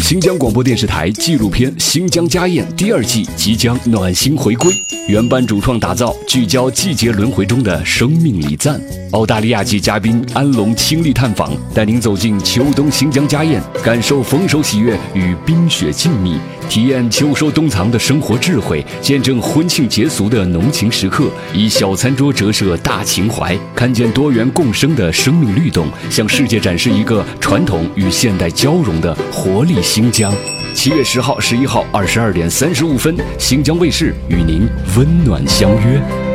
新疆广播电视台纪录片《新疆家宴》第2季即将暖心回归，原班主创打造，聚焦季节轮回中的生命礼赞。澳大利亚籍嘉宾安龙亲力探访，带您走进秋冬新疆家宴，感受丰收喜悦与冰雪静谧，体验秋收冬藏的生活智慧，见证婚庆节俗的浓情时刻，以小餐桌折射大情怀，看见多元共生的生命律动，向世界展示一个传统与现代交融的活力新疆。7月10号、11号22点35分，新疆卫视与您温暖相约。